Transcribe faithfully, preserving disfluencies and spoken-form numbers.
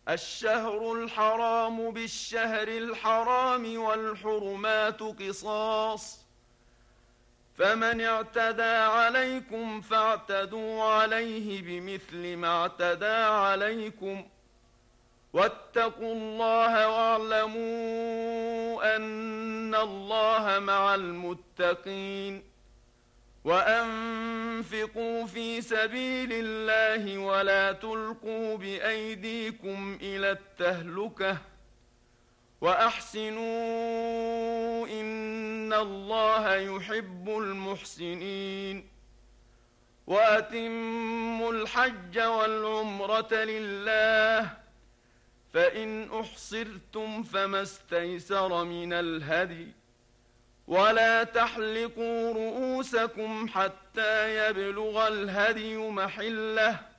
الشهر الحرام بالشهر الحرام والحرمات قصاص، فمن اعتدى عليكم فاعتدوا عليه بمثل ما اعتدى عليكم، واتقوا الله واعلموا أن الله مع المتقين. وأنفقوا في سبيل الله ولا تلقوا بأيديكم إلى التهلكة، وأحسنوا إن الله يحب المحسنين. وأتموا الحج والعمرة لله، فإن أحصرتم فما استيسر من الهدي، ولا تحلقوا رؤوسكم حتى يبلغ الهدي محله،